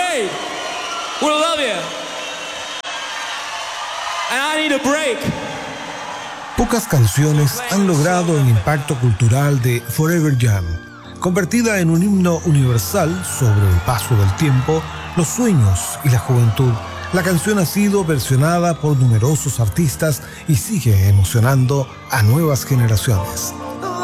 great. We love you. And I need a break. Pocas canciones han logrado el impacto cultural de Forever Young. Convertida en un himno universal sobre el paso del tiempo, los sueños y la juventud, la canción ha sido versionada por numerosos artistas y sigue emocionando a nuevas generaciones.